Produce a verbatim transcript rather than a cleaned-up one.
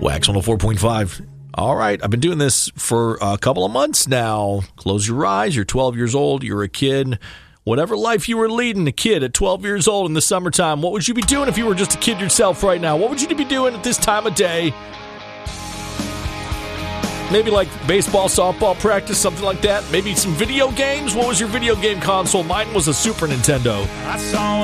Wax one oh four point five. All right, I've been doing this for a couple of months now. Close your eyes. You're twelve years old. You're a kid. Whatever life you were leading, a kid at twelve years old in the summertime, what would you be doing if you were just a kid yourself right now? What would you be doing at this time of day? Maybe like baseball, softball practice, something like that. Maybe some video games. What was your video game console? Mine was a Super Nintendo. I saw